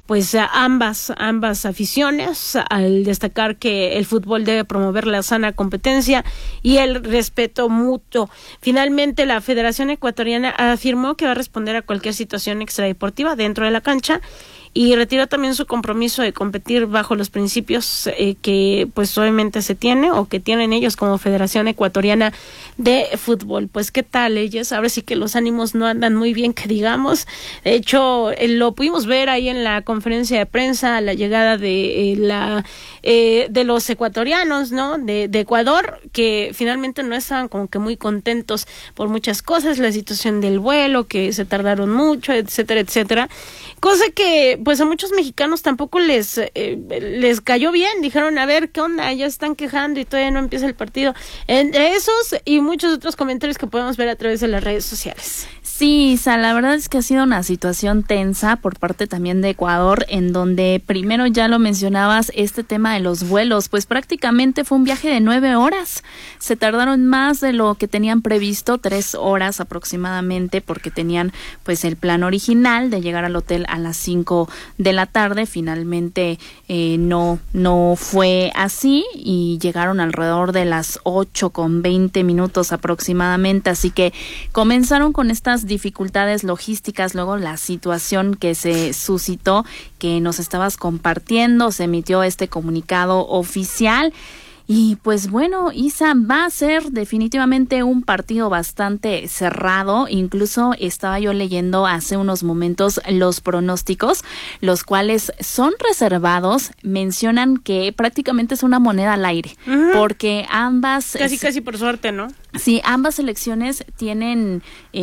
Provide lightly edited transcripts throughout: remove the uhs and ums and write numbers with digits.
pues ambas aficiones, al destacar que el fútbol debe promover la sana competencia y el respeto mutuo. Finalmente, la Federación Ecuatoriana afirmó que va a responder a cualquier situación extradeportiva dentro de la cancha y retiró también su compromiso de competir bajo los principios que pues obviamente se tiene o que tienen ellos como Federación Ecuatoriana de Fútbol. Pues qué tal ellos, ahora sí que los ánimos no andan muy bien, que digamos. De hecho, lo pudimos ver ahí en la conferencia de prensa, la llegada de los ecuatorianos, ¿no? De Ecuador, que finalmente no estaban como que muy contentos por muchas cosas, la situación del vuelo, que se tardaron mucho, etcétera, etcétera. Cosa que pues a muchos mexicanos tampoco les cayó bien. Dijeron, a ver, ¿qué onda? Ya están quejando y todavía no empieza el partido. Entre esos y muchos otros comentarios que podemos ver a través de las redes sociales. Sí, Isa, la verdad es que ha sido una situación tensa por parte también de Ecuador, en donde primero ya lo mencionabas, este tema de los vuelos, pues prácticamente fue un viaje de 9 horas. Se tardaron más de lo que tenían previsto, 3 horas aproximadamente, porque tenían pues el plan original de llegar al hotel a las 5 de la tarde. Finalmente no fue así y llegaron alrededor de las 8:20 aproximadamente, así que comenzaron con estas dificultades logísticas. Luego la situación que se suscitó, que nos estabas compartiendo, se emitió este comunicado oficial. Y pues bueno, Isa, va a ser definitivamente un partido bastante cerrado. Incluso estaba yo leyendo hace unos momentos los pronósticos, los cuales son reservados. Mencionan que prácticamente es una moneda al aire, porque ambas... Casi por suerte, ¿no? Sí, ambas selecciones tienen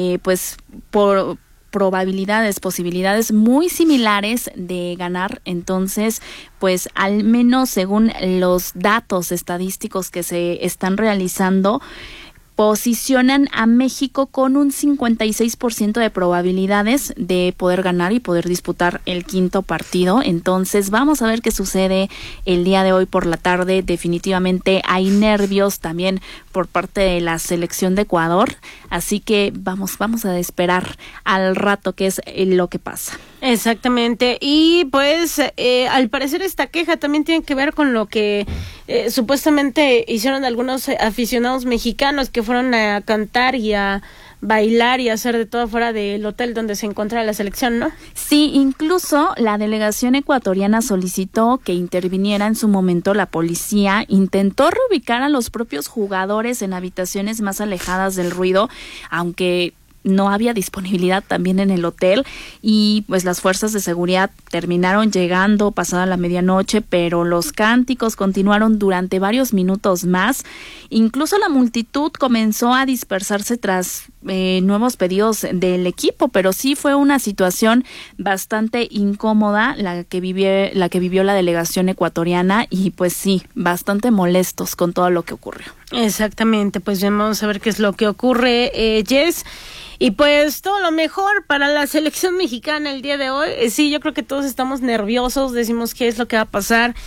posibilidades muy similares de ganar. Entonces, pues al menos según los datos estadísticos que se están realizando, posicionan a México con un 56% de probabilidades de poder ganar y poder disputar el quinto partido. Entonces vamos a ver qué sucede el día de hoy por la tarde. Definitivamente hay nervios también por parte de la selección de Ecuador, así que vamos a esperar al rato qué es lo que pasa. Exactamente, y pues al parecer esta queja también tiene que ver con lo que supuestamente hicieron algunos aficionados mexicanos que fueron a cantar y a bailar y hacer de todo fuera del hotel donde se encuentra la selección, ¿no? Sí, incluso la delegación ecuatoriana solicitó que interviniera en su momento la policía, intentó reubicar a los propios jugadores en habitaciones más alejadas del ruido, aunque no había disponibilidad también en el hotel, y pues las fuerzas de seguridad terminaron llegando pasada la medianoche, pero los cánticos continuaron durante varios minutos más. Incluso la multitud comenzó a dispersarse tras nuevos pedidos del equipo, pero sí fue una situación bastante incómoda la que vivió la delegación ecuatoriana, y pues sí, bastante molestos con todo lo que ocurrió. Exactamente, pues vamos a ver qué es lo que ocurre, Jess. Y pues todo lo mejor para la selección mexicana el día de hoy. Sí, yo creo que todos estamos nerviosos, decimos qué es lo que va a pasar.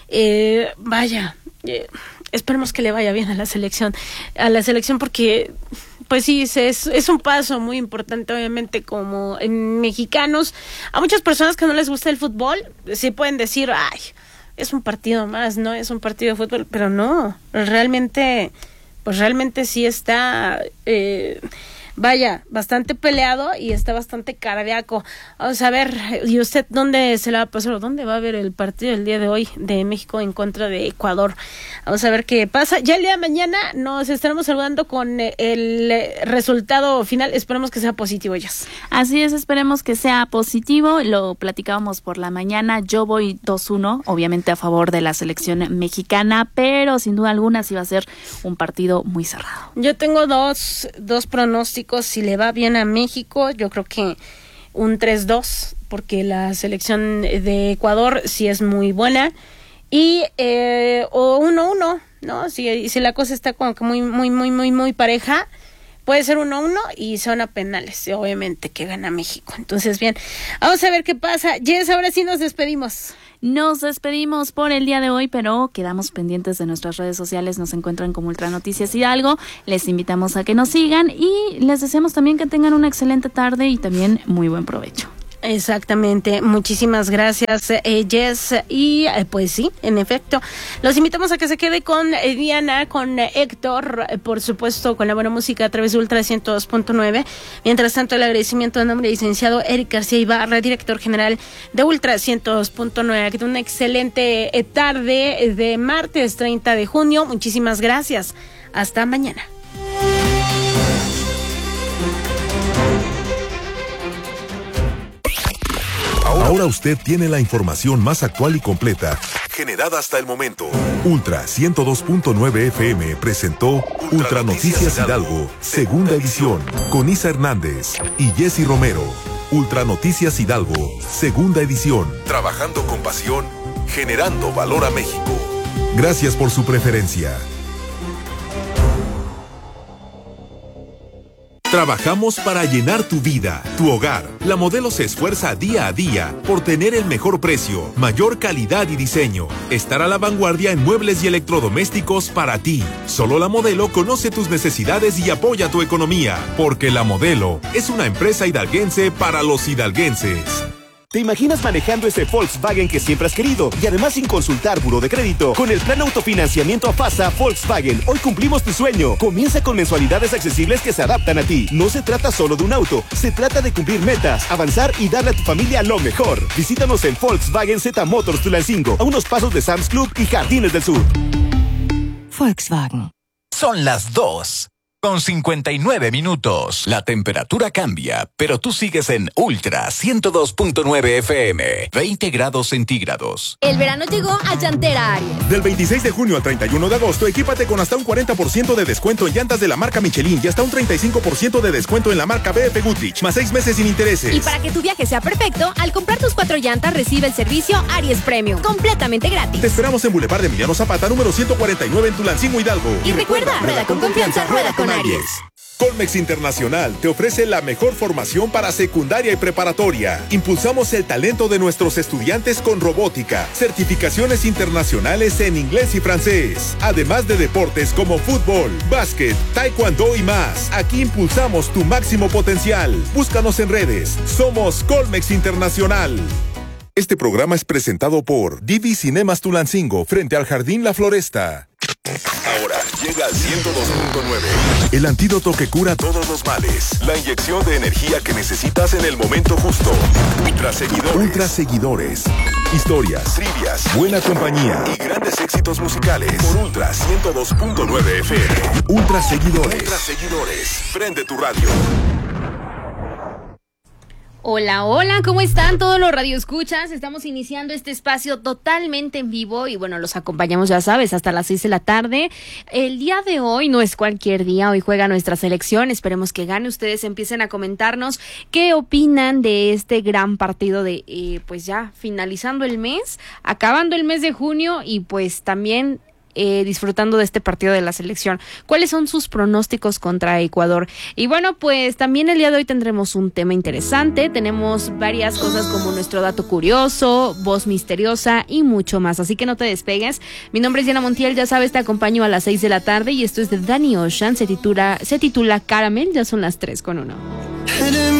Esperemos que le vaya bien a la selección porque pues sí, es un paso muy importante, obviamente, como en mexicanos. A muchas personas que no les gusta el fútbol, sí pueden decir, ay, es un partido más, no es un partido de fútbol, pero no, realmente sí está bastante peleado y está bastante cardíaco. Vamos a ver, ¿y usted dónde se la va a pasar o dónde va a ver el partido el día de hoy de México en contra de Ecuador? Vamos a ver qué pasa. Ya el día de mañana nos estaremos saludando con el resultado final. Esperemos que sea positivo, ellas. Así es, esperemos que sea positivo. Lo platicábamos por la mañana. Yo voy 2-1, obviamente a favor de la selección mexicana, pero sin duda alguna sí va a ser un partido muy cerrado. Yo tengo dos pronósticos. Si le va bien a México, yo creo que un 3-2, porque la selección de Ecuador sí es muy buena, y o 1-1, ¿no? Si la cosa está como que muy pareja, puede ser 1-1 y son a penales, obviamente que gana México. Entonces, bien, vamos a ver qué pasa. Jess, ahora sí nos despedimos. Nos despedimos por el día de hoy, pero quedamos pendientes de nuestras redes sociales. Nos encuentran como Ultra Noticias Hidalgo. Les invitamos a que nos sigan y les deseamos también que tengan una excelente tarde y también muy buen provecho. Exactamente, muchísimas gracias, Jess. Y pues sí, en efecto, los invitamos a que se quede con Diana, con Héctor, por supuesto, con la buena música a través de Ultra 102.9. Mientras tanto, el agradecimiento en nombre del licenciado Eric García Ibarra, director general de Ultra 102.9. Que tenga una excelente tarde de martes 30 de junio. Muchísimas gracias. Hasta mañana. Ahora usted tiene la información más actual y completa, generada hasta el momento. Ultra 102.9 FM presentó Ultra Noticias Hidalgo, segunda edición, con Isa Hernández y Jessy Romero. Ultra Noticias Hidalgo, segunda edición, trabajando con pasión, generando valor a México. Gracias por su preferencia. Trabajamos para llenar tu vida, tu hogar. La Modelo se esfuerza día a día por tener el mejor precio, mayor calidad y diseño. Estar a la vanguardia en muebles y electrodomésticos para ti. Solo La Modelo conoce tus necesidades y apoya tu economía, porque La Modelo es una empresa hidalguense para los hidalguenses. ¿Te imaginas manejando ese Volkswagen que siempre has querido? Y además sin consultar buró de crédito. Con el plan autofinanciamiento AFASA Volkswagen, hoy cumplimos tu sueño. Comienza con mensualidades accesibles que se adaptan a ti. No se trata solo de un auto, se trata de cumplir metas, avanzar y darle a tu familia lo mejor. Visítanos en Volkswagen Z Motors Tulancingo, a unos pasos de Sam's Club y Jardines del Sur. Volkswagen. Son las 2:59. La temperatura cambia, pero tú sigues en Ultra 102.9 FM, 20 grados centígrados. El verano llegó a Llantera Aries. Del 26 de junio al 31 de agosto, equípate con hasta un 40% de descuento en llantas de la marca Michelin y hasta un 35% de descuento en la marca BF Goodrich, más 6 meses sin intereses. Y para que tu viaje sea perfecto, al comprar tus 4 llantas, recibe el servicio Aries Premium, completamente gratis. Te esperamos en Boulevard de Emiliano Zapata, número 149 en Tulancingo, Hidalgo. Y recuerda, rueda con confianza, rueda con Aries. Colmex Internacional te ofrece la mejor formación para secundaria y preparatoria. Impulsamos el talento de nuestros estudiantes con robótica, certificaciones internacionales en inglés y francés, además de deportes como fútbol, básquet, taekwondo y más. Aquí impulsamos tu máximo potencial. Búscanos en redes. Somos Colmex Internacional. Este programa es presentado por Divi Cinemas Tulancingo, frente al Jardín La Floresta. Ahora llega al 102.9. El antídoto que cura todos los males. La inyección de energía que necesitas en el momento justo. Ultra seguidores. Historias, trivias, buena compañía y grandes éxitos musicales. Por Ultra 102.9 FM. Ultra seguidores. Prende tu radio. Hola, hola, ¿cómo están todos los radioescuchas? Estamos iniciando este espacio totalmente en vivo y bueno, los acompañamos, ya sabes, hasta las 6 de la tarde. El día de hoy no es cualquier día, hoy juega nuestra selección, esperemos que gane. Ustedes empiecen a comentarnos qué opinan de este gran partido de, pues ya finalizando el mes, acabando el mes de junio y pues también disfrutando de este partido de la selección. ¿Cuáles son sus pronósticos contra Ecuador? Y bueno, pues también el día de hoy tendremos un tema interesante. Tenemos varias cosas como nuestro dato curioso, voz misteriosa y mucho más. Así que no te despegues. Mi nombre es Diana Montiel, ya sabes, te acompaño a las 6 de la tarde y esto es de Danny Ocean. Se titula Caramel, ya son las 3:01.